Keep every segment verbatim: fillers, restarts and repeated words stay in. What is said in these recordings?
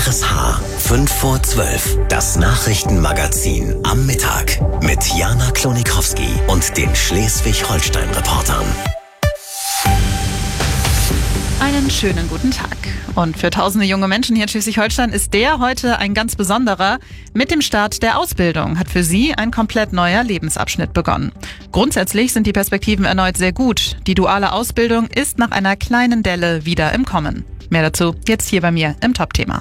R S H fünf vor zwölf, das Nachrichtenmagazin am Mittag mit Jana Klonikowski und den Schleswig-Holstein-Reportern. Einen schönen guten Tag. Und für tausende junge Menschen hier in Schleswig-Holstein ist der heute ein ganz besonderer. Mit dem Start der Ausbildung hat für sie ein komplett neuer Lebensabschnitt begonnen. Grundsätzlich sind die Perspektiven erneut sehr gut. Die duale Ausbildung ist nach einer kleinen Delle wieder im Kommen. Mehr dazu jetzt hier bei mir im Top-Thema.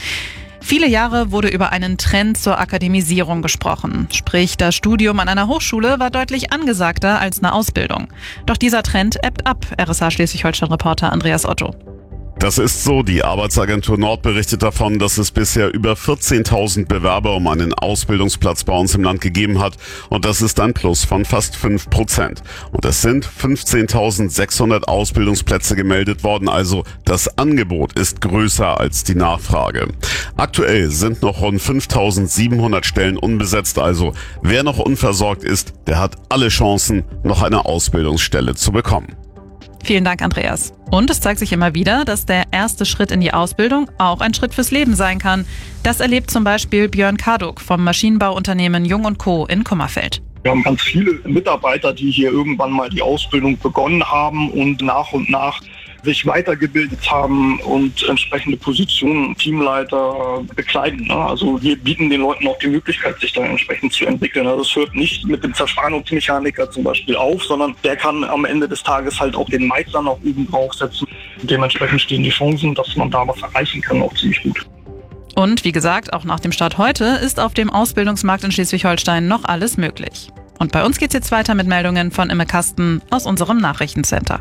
Viele Jahre wurde über einen Trend zur Akademisierung gesprochen. Sprich, das Studium an einer Hochschule war deutlich angesagter als eine Ausbildung. Doch dieser Trend ebbt ab, R S H Schleswig-Holstein-Reporter Andreas Otto. Das ist so. Die Arbeitsagentur Nord berichtet davon, dass es bisher über vierzehntausend Bewerber um einen Ausbildungsplatz bei uns im Land gegeben hat. Und das ist ein Plus von fast fünf Prozent. Und es sind fünfzehntausendsechshundert Ausbildungsplätze gemeldet worden. Also das Angebot ist größer als die Nachfrage. Aktuell sind noch rund fünftausendsiebenhundert Stellen unbesetzt. Also wer noch unversorgt ist, der hat alle Chancen, noch eine Ausbildungsstelle zu bekommen. Vielen Dank, Andreas. Und es zeigt sich immer wieder, dass der erste Schritt in die Ausbildung auch ein Schritt fürs Leben sein kann. Das erlebt zum Beispiel Björn Karduk vom Maschinenbauunternehmen Jung und Co. in Kummerfeld. Wir haben ganz viele Mitarbeiter, die hier irgendwann mal die Ausbildung begonnen haben und nach und nach sich weitergebildet haben und entsprechende Positionen, Teamleiter bekleiden. Also wir bieten den Leuten auch die Möglichkeit, sich dann entsprechend zu entwickeln. Also es hört nicht mit dem Zerspannungsmechaniker zum Beispiel auf, sondern der kann am Ende des Tages halt auch den Meister noch oben draufsetzen. Dementsprechend stehen die Chancen, dass man da was erreichen kann, auch ziemlich gut. Und wie gesagt, auch nach dem Start heute ist auf dem Ausbildungsmarkt in Schleswig-Holstein noch alles möglich. Und bei uns geht's jetzt weiter mit Meldungen von Imme Kasten aus unserem Nachrichtencenter.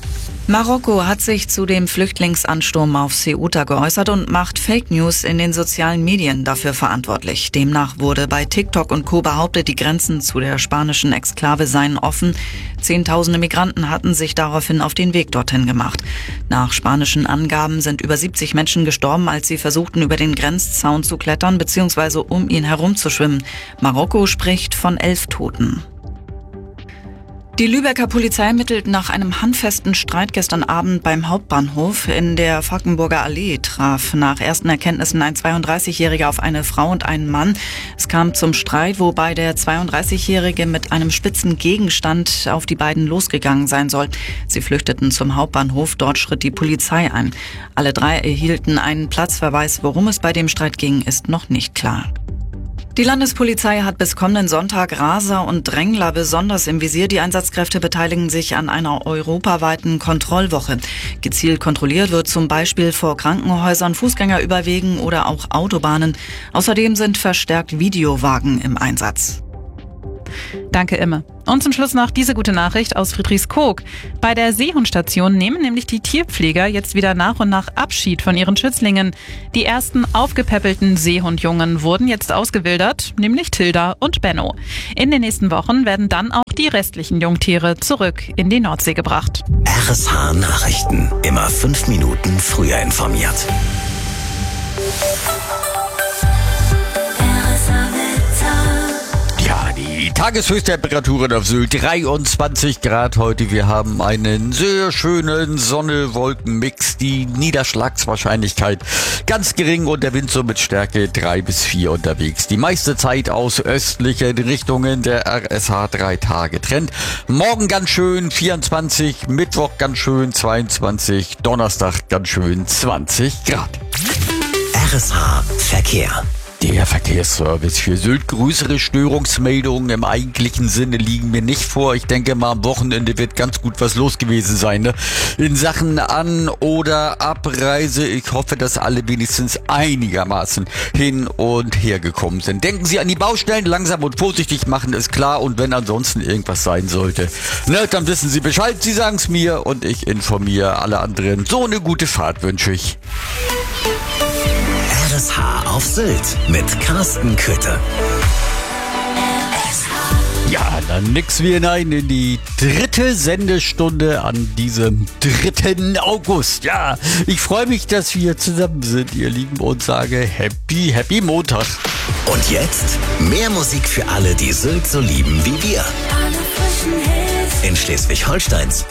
Marokko hat sich zu dem Flüchtlingsansturm auf Ceuta geäußert und macht Fake News in den sozialen Medien dafür verantwortlich. Demnach wurde bei TikTok und Co. behauptet, die Grenzen zu der spanischen Exklave seien offen. Zehntausende Migranten hatten sich daraufhin auf den Weg dorthin gemacht. Nach spanischen Angaben sind über siebzig Menschen gestorben, als sie versuchten, über den Grenzzaun zu klettern bzw. um ihn herumzuschwimmen. Marokko spricht von elf Toten. Die Lübecker Polizei ermittelt nach einem handfesten Streit gestern Abend beim Hauptbahnhof. In der Falkenburger Allee traf nach ersten Erkenntnissen ein zweiunddreißigjähriger auf eine Frau und einen Mann. Es kam zum Streit, wobei der zweiunddreißigjährige mit einem spitzen Gegenstand auf die beiden losgegangen sein soll. Sie flüchteten zum Hauptbahnhof, dort schritt die Polizei ein. Alle drei erhielten einen Platzverweis. Worum es bei dem Streit ging, ist noch nicht klar. Die Landespolizei hat bis kommenden Sonntag Raser und Drängler besonders im Visier. Die Einsatzkräfte beteiligen sich an einer europaweiten Kontrollwoche. Gezielt kontrolliert wird zum Beispiel vor Krankenhäusern, Fußgängerüberwegen oder auch Autobahnen. Außerdem sind verstärkt Videowagen im Einsatz. Danke, Imme. Und zum Schluss noch diese gute Nachricht aus Friedrichskoog. Bei der Seehundstation nehmen nämlich die Tierpfleger jetzt wieder nach und nach Abschied von ihren Schützlingen. Die ersten aufgepäppelten Seehundjungen wurden jetzt ausgewildert, nämlich Tilda und Benno. In den nächsten Wochen werden dann auch die restlichen Jungtiere zurück in die Nordsee gebracht. R S H Nachrichten. Immer fünf Minuten früher informiert. Die Tageshöchsttemperaturen auf Sylt dreiundzwanzig Grad heute. Wir haben einen sehr schönen Sonne-Wolken-Mix. Die Niederschlagswahrscheinlichkeit ganz gering und der Wind so mit Stärke drei bis vier unterwegs. Die meiste Zeit aus östlichen Richtungen, der R S H drei Tage Trend. Morgen ganz schön vierundzwanzig, Mittwoch ganz schön zweiundzwanzig, Donnerstag ganz schön zwanzig Grad. R S H Verkehr. Der Verkehrsservice für Sylt. Größere Störungsmeldungen im eigentlichen Sinne liegen mir nicht vor. Ich denke mal, am Wochenende wird ganz gut was los gewesen sein, ne? In Sachen An- oder Abreise. Ich hoffe, dass alle wenigstens einigermaßen hin und her gekommen sind. Denken Sie an die Baustellen, langsam und vorsichtig machen, ist klar. Und wenn ansonsten irgendwas sein sollte, ne, dann wissen Sie Bescheid. Sie sagen es mir und ich informiere alle anderen. So eine gute Fahrt wünsche ich. R S H auf Sylt mit Carsten Kötte. Ja, dann nix wie hinein in die dritte Sendestunde an diesem dritten August. Ja, ich freue mich, dass wir zusammen sind, ihr Lieben, und sage Happy, Happy Montag. Und jetzt mehr Musik für alle, die Sylt so lieben wie wir. In Schleswig-Holsteins